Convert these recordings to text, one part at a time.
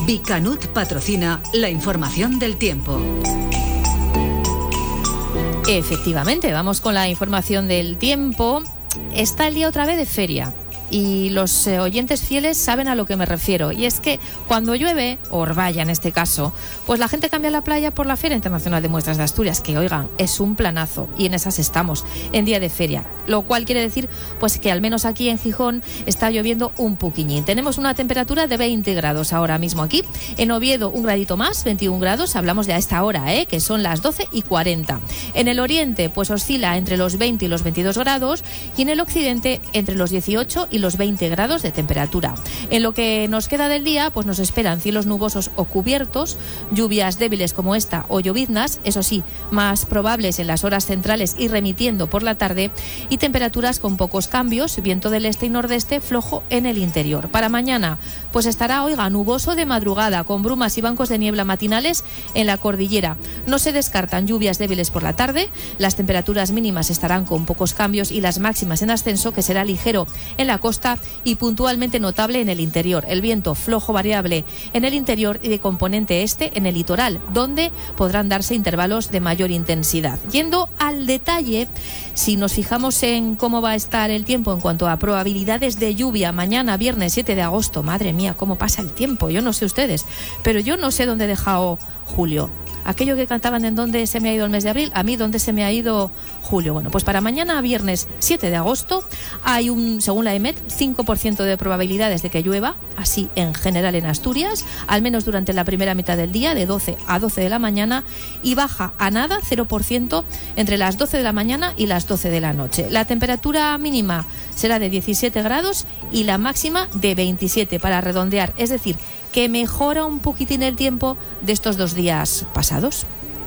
Bicanut patrocina la información del tiempo. Efectivamente, vamos con la información del tiempo. Está el día otra vez de feria. Y los oyentes fieles saben a lo que me refiero. Y es que cuando llueve, o orvalla en este caso, pues la gente cambia la playa por la Feria Internacional de Muestras de Asturias, que oigan, es un planazo. Y en esas estamos, en día de feria. Lo cual quiere decir pues que al menos aquí en Gijón está lloviendo un poquillín. Tenemos una temperatura de 20 grados ahora mismo aquí. En Oviedo un gradito más, 21 grados. Hablamos de a esta hora, que son las 12:40. En el oriente pues oscila entre los 20 y los 22 grados. Y en el occidente entre los 18 y los 20 grados de temperatura. En lo que nos queda del día, pues nos esperan cielos nubosos o cubiertos, lluvias débiles como esta o lloviznas, eso sí, más probables en las horas centrales y remitiendo por la tarde, y temperaturas con pocos cambios, viento del este y nordeste flojo en el interior. Para mañana, pues estará, nuboso de madrugada, con brumas y bancos de niebla matinales en la cordillera. No se descartan lluvias débiles por la tarde, las temperaturas mínimas estarán con pocos cambios y las máximas en ascenso, que será ligero en la costa y puntualmente notable en el interior. El viento flojo variable en el interior y de componente este en el litoral, donde podrán darse intervalos de mayor intensidad. Yendo al detalle, si nos fijamos en cómo va a estar el tiempo en cuanto a probabilidades de lluvia mañana, viernes 7 de agosto, madre mía, cómo pasa el tiempo, yo no sé ustedes, pero yo no sé dónde he dejado julio. Aquello que cantaban en dónde se me ha ido el mes de abril, a mí dónde se me ha ido julio. Bueno, pues para mañana, viernes 7 de agosto, hay según la EMET, 5% de probabilidades de que llueva, así en general en Asturias, al menos durante la primera mitad del día, de 12 a 12 de la mañana, y baja a nada, 0%, entre las 12 de la mañana y las 12 de la noche. La temperatura mínima será de 17 grados y la máxima de 27, para redondear, es decir, que mejora un poquitín el tiempo de estos 2 días pasados.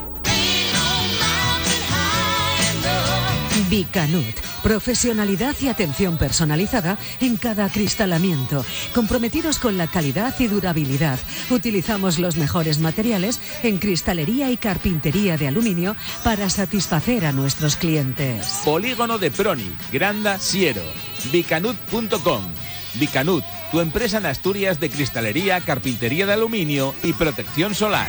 Bicanut, profesionalidad y atención personalizada en cada acristalamiento, comprometidos con la calidad y durabilidad. Utilizamos los mejores materiales en cristalería y carpintería de aluminio para satisfacer a nuestros clientes. Polígono de Proni, Granda, Siero. Bicanut.com. Bicanut, tu empresa en Asturias de cristalería, carpintería de aluminio y protección solar.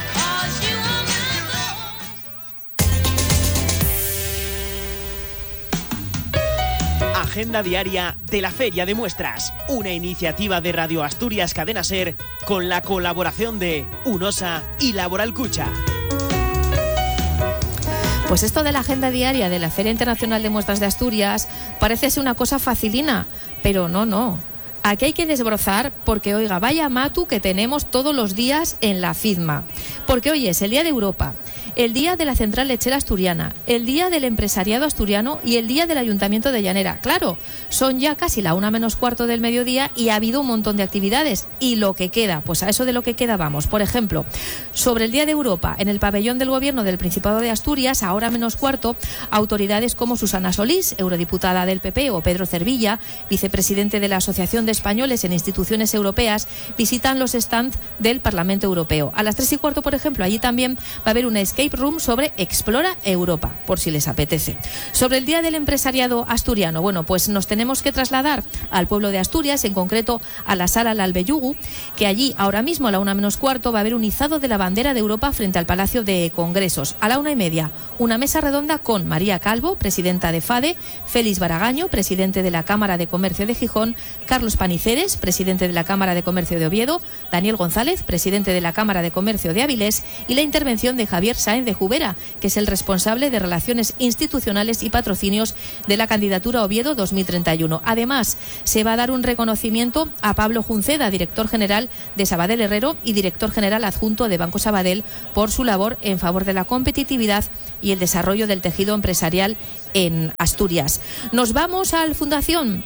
Agenda diaria de la Feria de Muestras, una iniciativa de Radio Asturias Cadena Ser con la colaboración de UNOSA y Laboral Cucha. Pues esto de la agenda diaria de la Feria Internacional de Muestras de Asturias parece ser una cosa facilina, pero no. Aquí hay que desbrozar porque, oiga, vaya matu que tenemos todos los días en la FIDMA. Porque hoy es el Día de Europa, el Día de la Central Lechera Asturiana, el Día del Empresariado Asturiano y el Día del Ayuntamiento de Llanera. Claro, son ya casi la 1:45 del mediodía y ha habido un montón de actividades. Y lo que queda, pues a eso de lo que queda vamos. Por ejemplo, sobre el Día de Europa, en el pabellón del Gobierno del Principado de Asturias, a 1:45, autoridades como Susana Solís, eurodiputada del PP, o Pedro Cervilla, vicepresidente de la Asociación de Españoles en Instituciones Europeas, visitan los stands del Parlamento Europeo. A las 3:15, por ejemplo, allí también va a haber una escape room sobre Explora Europa, por si les apetece. Sobre el Día del Empresariado Asturiano, bueno, pues nos tenemos que trasladar al pueblo de Asturias, en concreto a la Sala Lalbellugu, que allí ahora mismo a la 1:15 va a haber un izado de la bandera de Europa frente al Palacio de Congresos. A la 1:30, una mesa redonda con María Calvo, presidenta de FADE, Félix Baragaño, presidente de la Cámara de Comercio de Gijón, Carlos Paniceres, presidente de la Cámara de Comercio de Oviedo, Daniel González, presidente de la Cámara de Comercio de Avilés, y la intervención de Javier Sáenz de Jubera, que es el responsable de Relaciones Institucionales y Patrocinios de la candidatura Oviedo 2031. Además, se va a dar un reconocimiento a Pablo Junceda, director general de Sabadell Herrero y director general adjunto de Banco Sabadell, por su labor en favor de la competitividad y el desarrollo del tejido empresarial en Asturias. Nos vamos a la Fundación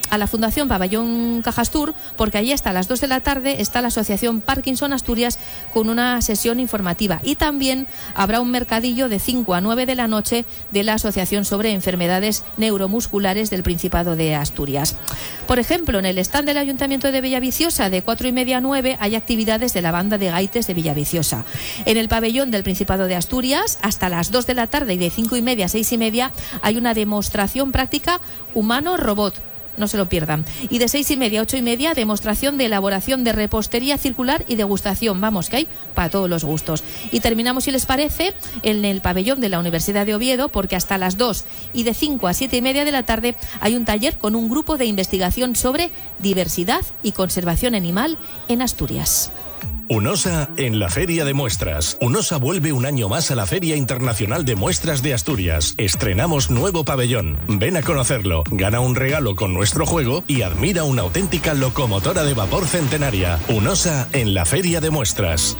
Pabellón Cajastur, porque allí hasta las 2 de la tarde está la Asociación Parkinson Asturias con una sesión informativa, y también habrá un mercadillo de 5 a 9 de la noche de la Asociación sobre Enfermedades Neuromusculares del Principado de Asturias. Por ejemplo, en el stand del Ayuntamiento de Villaviciosa, de 4:30 a 9, hay actividades de la banda de gaites de Villaviciosa. En el pabellón del Principado de Asturias, hasta las 2 de la tarde y de 5:30 a 6:30, hay una demostración práctica humano-robot. no se lo pierdan. Y de 6:30 a 8:30, demostración de elaboración de repostería circular y degustación. Vamos, que hay para todos los gustos. Y terminamos, si les parece, en el pabellón de la Universidad de Oviedo, porque hasta las 2 y de 5 a 7:30 de la tarde hay un taller con un grupo de investigación sobre diversidad y conservación animal en Asturias. UNOSA en la Feria de Muestras. UNOSA vuelve un año más a la Feria Internacional de Muestras de Asturias. Estrenamos nuevo pabellón. Ven a conocerlo, gana un regalo con nuestro juego y admira una auténtica locomotora de vapor centenaria. UNOSA en la Feria de Muestras.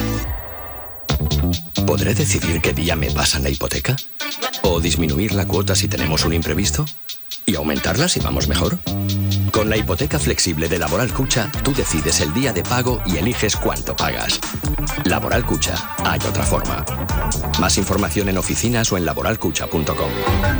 ¿Podré decidir qué día me pasan la hipoteca? ¿O disminuir la cuota si tenemos un imprevisto? ¿Y aumentarla si vamos mejor? Con la hipoteca flexible de Laboral Cucha, tú decides el día de pago y eliges cuánto pagas. Laboral Cucha, hay otra forma. Más información en oficinas o en laboralcucha.com.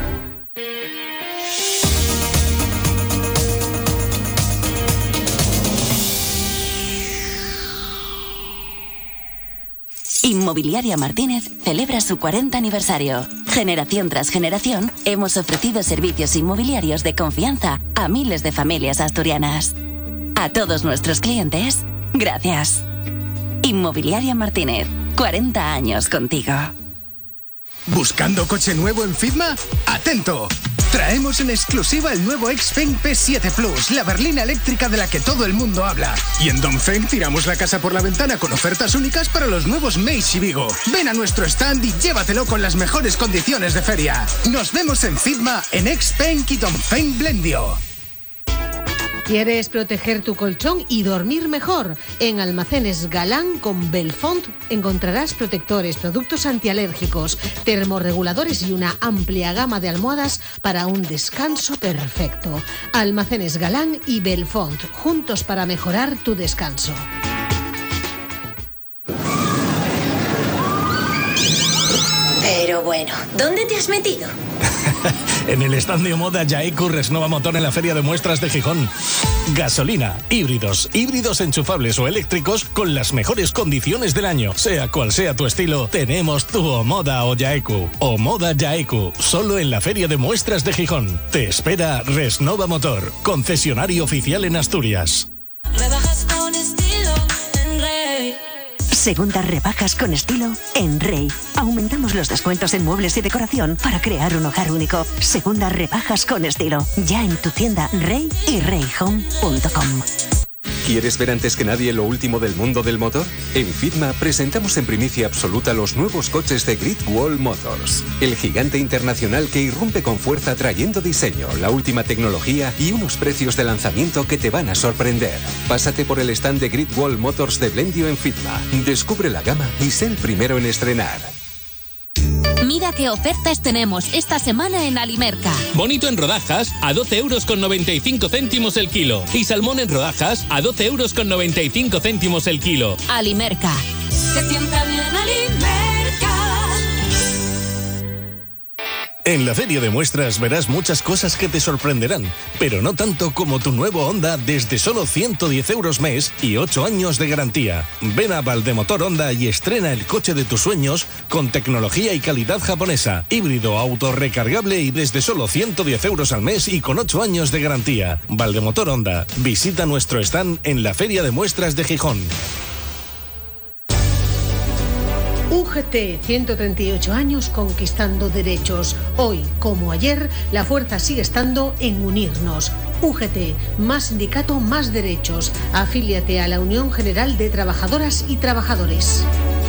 Inmobiliaria Martínez celebra su 40 aniversario. Generación tras generación, hemos ofrecido servicios inmobiliarios de confianza a miles de familias asturianas. A todos nuestros clientes, gracias. Inmobiliaria Martínez, 40 años contigo. ¿Buscando coche nuevo en Fitma? ¡Atento! Traemos en exclusiva el nuevo Xpeng P7 Plus, la berlina eléctrica de la que todo el mundo habla. Y en Dongfeng tiramos la casa por la ventana con ofertas únicas para los nuevos Meigs y Vigo. Ven a nuestro stand y llévatelo con las mejores condiciones de feria. Nos vemos en Fitma, en Xpeng y Dongfeng Blendio. ¿Quieres proteger tu colchón y dormir mejor? En Almacenes Galán con Belfont encontrarás protectores, productos antialérgicos, termorreguladores y una amplia gama de almohadas para un descanso perfecto. Almacenes Galán y Belfont, juntos para mejorar tu descanso. Pero bueno, ¿dónde te has metido? En el stand de Omoda Yaeku Resnova Motor en la Feria de Muestras de Gijón. Gasolina, híbridos enchufables o eléctricos con las mejores condiciones del año. Sea cual sea tu estilo, tenemos tu Omoda o Yaeku. Omoda Yaeku, solo en la Feria de Muestras de Gijón. Te espera Resnova Motor, concesionario oficial en Asturias. Rebajas con estilo en Rey. Segundas rebajas con estilo en Rey. Aumentamos los descuentos en muebles y decoración para crear un hogar único. Segundas rebajas con estilo. Ya en tu tienda Rey y reyhome.com. ¿Quieres ver antes que nadie lo último del mundo del motor? En Fitma presentamos en primicia absoluta los nuevos coches de Great Wall Motors, el gigante internacional que irrumpe con fuerza trayendo diseño, la última tecnología y unos precios de lanzamiento que te van a sorprender. Pásate por el stand de Great Wall Motors de Blendio en Fitma. Descubre la gama y sé el primero en estrenar. Mira qué ofertas tenemos esta semana en Alimerca. Bonito en rodajas a 12,95 € el kilo. Y salmón en rodajas a 12,95 € el kilo. Alimerca. Se sienta bien Alimerca. En la Feria de Muestras verás muchas cosas que te sorprenderán, pero no tanto como tu nuevo Honda desde solo 110 € mes y 8 años de garantía. Ven a Valdemotor Honda y estrena el coche de tus sueños con tecnología y calidad japonesa, híbrido, autorrecargable y desde solo 110 € al mes y con 8 años de garantía. Valdemotor Honda. Visita nuestro stand en la Feria de Muestras de Gijón. UGT, 138 años conquistando derechos. Hoy, como ayer, la fuerza sigue estando en unirnos. UGT, más sindicato, más derechos. Afíliate a la Unión General de Trabajadoras y Trabajadores.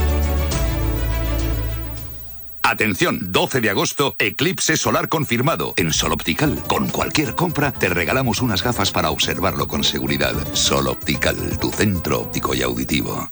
Atención, 12 de agosto, eclipse solar confirmado en Sol Optical. Con cualquier compra te regalamos unas gafas para observarlo con seguridad. Sol Optical, tu centro óptico y auditivo.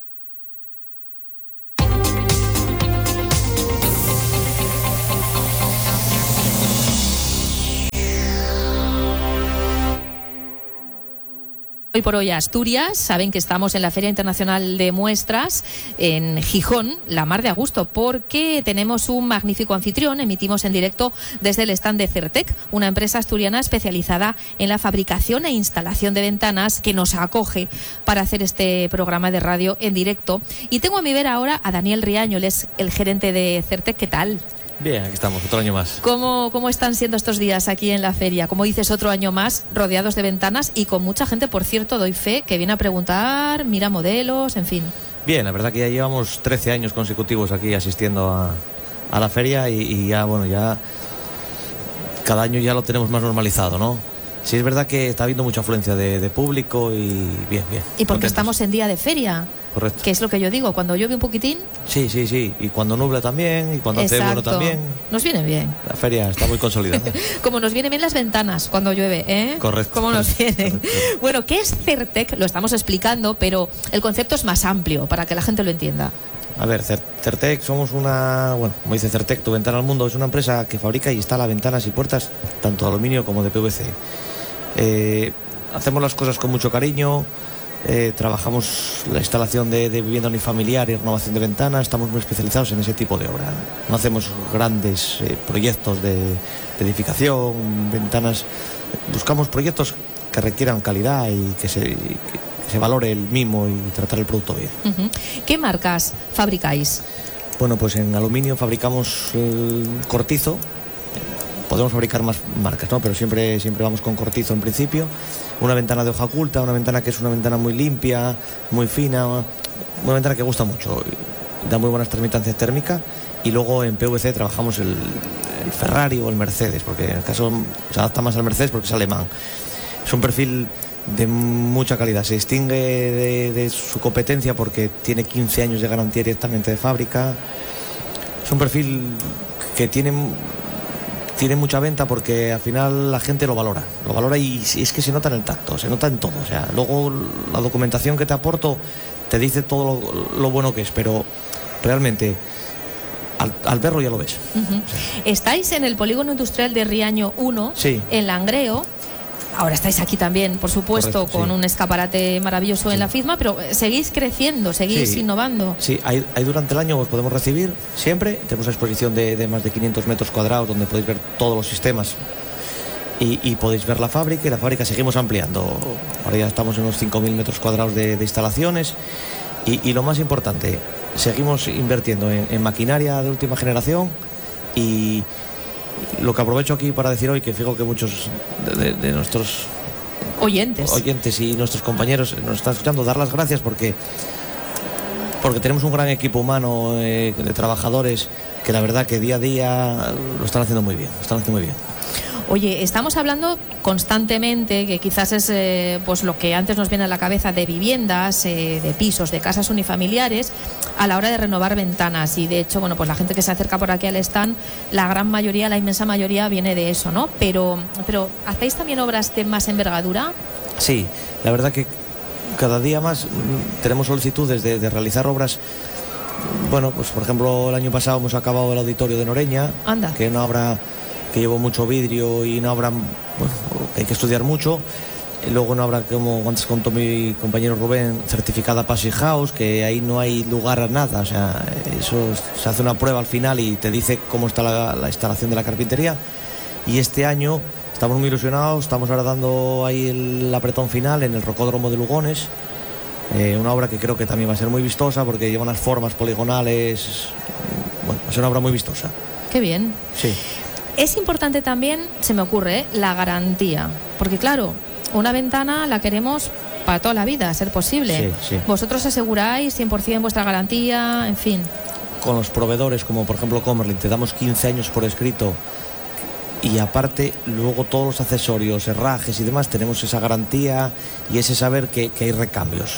Hoy por hoy Asturias, saben que estamos en la Feria Internacional de Muestras en Gijón, la mar de a gusto, porque tenemos un magnífico anfitrión. Emitimos en directo desde el stand de Certec, una empresa asturiana especializada en la fabricación e instalación de ventanas que nos acoge para hacer este programa de radio en directo. Y tengo a mi vera ahora a Daniel Riaño, él es el gerente de Certec. ¿Qué tal? Bien, aquí estamos, otro año más. ¿Cómo están siendo estos días aquí en la feria? Como dices, otro año más, rodeados de ventanas y con mucha gente, por cierto, doy fe, que viene a preguntar, mira modelos, en fin. Bien, la verdad que ya llevamos 13 años consecutivos aquí asistiendo a la feria y ya, bueno, ya cada año ya lo tenemos más normalizado, ¿no? Sí, es verdad que está habiendo mucha afluencia de público y bien. Y porque estamos en día de feria. Correcto. Que es lo que yo digo, cuando llueve un poquitín. Sí, y cuando nubla también, y cuando hace bueno también. Nos viene bien. La feria está muy consolidada. Como nos vienen bien las ventanas cuando llueve, ¿eh? Correcto. Como nos vienen. Correcto. Bueno, ¿qué es Certec? Lo estamos explicando, pero el concepto es más amplio para que la gente lo entienda. A ver, Certec somos como dice Certec, Tu Ventana al Mundo, es una empresa que fabrica y instala ventanas y puertas tanto de aluminio como de PVC. Hacemos las cosas con mucho cariño. Trabajamos la instalación de vivienda unifamiliar y renovación de ventanas. Estamos muy especializados en ese tipo de obra. No hacemos grandes proyectos de edificación, ventanas. Buscamos proyectos que requieran calidad y que se valore el mimo y tratar el producto bien. ¿Qué marcas fabricáis? Bueno, pues en aluminio fabricamos Cortizo. Podemos fabricar más marcas, ¿no? Pero siempre vamos con Cortizo en principio. Una ventana de hoja oculta, una ventana que es una ventana muy limpia, muy fina, una ventana que gusta mucho, da muy buenas transmitancias térmicas. Y luego en PVC trabajamos el Ferrari o el Mercedes, porque en el caso se adapta más al Mercedes porque es alemán. Es un perfil de mucha calidad, se distingue de su competencia porque tiene 15 años de garantía directamente de fábrica. Es un perfil que tiene mucha venta porque al final la gente lo valora y es que se nota en el tacto, se nota en todo. O sea, luego la documentación que te aporto te dice todo lo bueno que es, pero realmente al verlo ya lo ves. O sea, estáis en el polígono industrial de Riaño 1, sí, en Langreo. Ahora estáis aquí también, por supuesto, correcto, con sí, un escaparate maravilloso, sí, en la FIDMA, pero seguís creciendo, seguís innovando. Sí, hay durante el año os podemos recibir siempre. Tenemos una exposición de más de 500 metros cuadrados donde podéis ver todos los sistemas y podéis ver la fábrica. Y la fábrica seguimos ampliando. Ahora ya estamos en unos 5.000 metros cuadrados de instalaciones y lo más importante, seguimos invirtiendo en maquinaria de última generación. Y lo que aprovecho aquí para decir hoy, que fijo que muchos de nuestros oyentes y nuestros compañeros nos están escuchando, dar las gracias porque tenemos un gran equipo humano de trabajadores que la verdad que día a día lo están haciendo muy bien, Oye, estamos hablando constantemente, que quizás es pues lo que antes nos viene a la cabeza, de viviendas, de pisos, de casas unifamiliares, a la hora de renovar ventanas. Y de hecho, bueno, pues la gente que se acerca por aquí al stand, la gran mayoría, la inmensa mayoría viene de eso, ¿no? Pero ¿hacéis también obras de más envergadura? Sí, la verdad que cada día más tenemos solicitudes de realizar obras. Bueno, pues por ejemplo, el año pasado hemos acabado el auditorio de Noreña. Anda. Que es una obra que llevó mucho vidrio y una obra, bueno, que hay que estudiar mucho. Y luego una obra, como antes contó mi compañero Rubén, certificada Passy House, que ahí no hay lugar a nada. O sea, eso se hace una prueba al final y te dice cómo está la instalación de la carpintería. Y este año estamos muy ilusionados, estamos ahora dando ahí el apretón final en el Rocódromo de Lugones. Una obra que creo que también va a ser muy vistosa porque lleva unas formas poligonales. Bueno, va a ser una obra muy vistosa. Qué bien. Sí. Es importante también, se me ocurre, la garantía, porque claro, una ventana la queremos para toda la vida, a ser posible. Sí. Vosotros aseguráis 100% vuestra garantía, en fin. Con los proveedores, como por ejemplo Comerlin, te damos 15 años por escrito y aparte luego todos los accesorios, herrajes y demás, tenemos esa garantía y ese saber que hay recambios.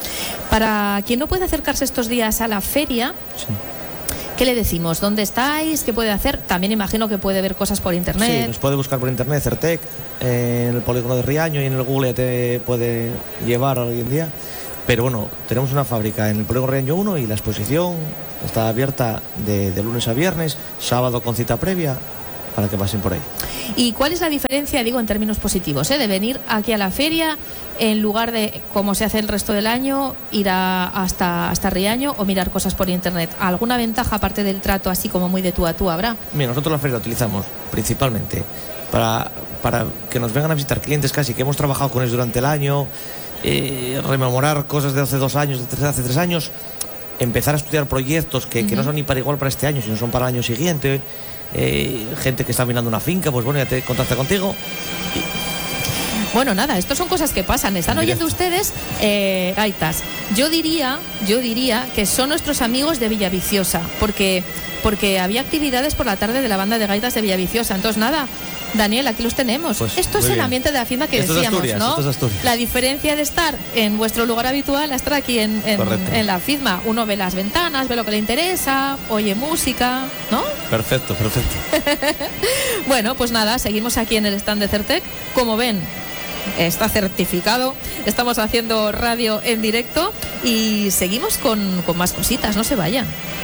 Para quien no puede acercarse estos días a la feria, sí, ¿qué le decimos? ¿Dónde estáis? ¿Qué puede hacer? También imagino que puede ver cosas por internet. Sí, nos puede buscar por internet, Certec, en el polígono de Riaño y en el Google te puede llevar hoy en día. Pero bueno, tenemos una fábrica en el polígono Riaño 1 y la exposición está abierta de lunes a viernes, sábado con cita previa, para que pasen por ahí. ¿Y cuál es la diferencia, digo, en términos positivos, de venir aquí a la feria en lugar de, como se hace el resto del año, ir hasta Riaño o mirar cosas por internet? ¿Alguna ventaja aparte del trato así como muy de tú a tú habrá? Mira, nosotros la feria la utilizamos principalmente para que nos vengan a visitar clientes casi que hemos trabajado con ellos durante el año, rememorar cosas de hace 2 años, de hace 3 años. empezar a estudiar proyectos que no son ni para igual para este año, sino son para el año siguiente. Gente que está mirando una finca, pues bueno, ya te contacta contigo. Bueno, nada, esto son cosas que pasan. ¿Están oyendo ustedes gaitas? Yo diría que son nuestros amigos de Villaviciosa, porque había actividades por la tarde de la banda de gaitas de Villaviciosa. Entonces, nada, Daniel, aquí los tenemos. Pues, esto es el ambiente de Hacienda que decíamos, Asturias, ¿no? La diferencia de estar en vuestro lugar habitual a estar aquí en la FIDMA. Uno ve las ventanas, ve lo que le interesa, oye música, ¿no? Perfecto. Bueno, pues nada, seguimos aquí en el stand de Certec. Como ven, está certificado, estamos haciendo radio en directo y seguimos con más cositas, no se vayan.